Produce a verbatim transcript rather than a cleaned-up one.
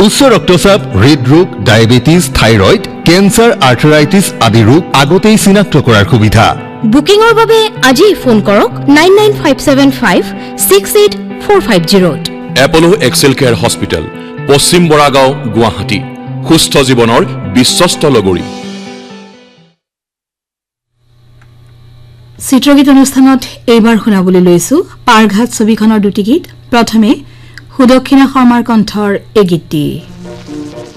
উচ্চ ৰক্তচাপ, হৃদৰোগ, ডায়েবেটিছ, থাইৰয়েড, কেন্সাৰ, আৰ্থৰাইটিছ আদি ৰোগ আগতেই চিনাক্ত কৰাৰ সুবিধা। বুকিংৰ বাবে আজি ফোন কৰক nine nine five seven five six eight four five জিৰ'ত। এপলো Excel care hospital, পশ্চিম বৰাগাঁও, গুৱাহাটী। সুস্থ জীৱনৰ বিশ্বস্ত লগৰী। চিত্ৰগীত অনুষ্ঠানত এইবাৰ শুনাবলৈ লৈছো পাৰঘাট ছবিখনৰ দুটি গীত। প্ৰথমে সুদক্ষিণা শৰ্মাৰ কণ্ঠৰ এই গীতটি।